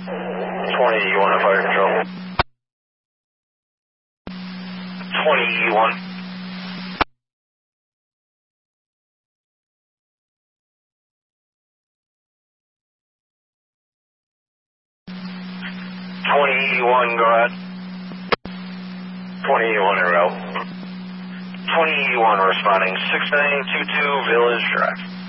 20E1 at fire control. 20E1. 20E1, go ahead. 20E1 en route. 20E1 responding 6922 Village Drive.